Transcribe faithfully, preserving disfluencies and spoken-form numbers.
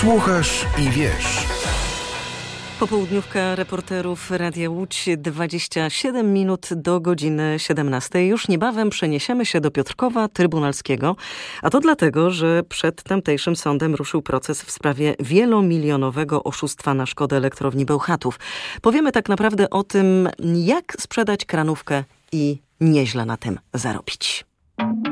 Słuchasz i wiesz. Popołudniówka reporterów Radia Łódź, dwadzieścia siedem minut do godziny siedemnastej. Już niebawem przeniesiemy się do Piotrkowa Trybunalskiego, a to dlatego, że przed tamtejszym sądem ruszył proces w sprawie wielomilionowego oszustwa na szkodę elektrowni Bełchatów. Powiemy tak naprawdę o tym, jak sprzedać kranówkę i nieźle na tym zarobić.